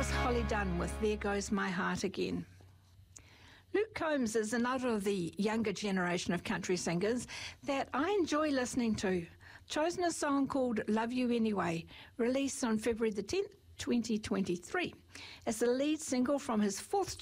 was Holly Dunn with There Goes My Heart Again. Luke Combs is another of the younger generation of country singers that I enjoy listening to. Chosen a song called Love You Anyway, released on February the 10th, 2023. It's the lead single from his fourth